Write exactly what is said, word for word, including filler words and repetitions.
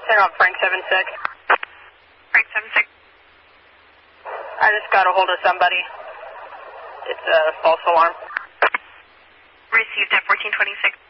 Turn on Frank seven six. Frank seven six. I just got a hold of somebody. It's a false alarm. Received at fourteen twenty-six.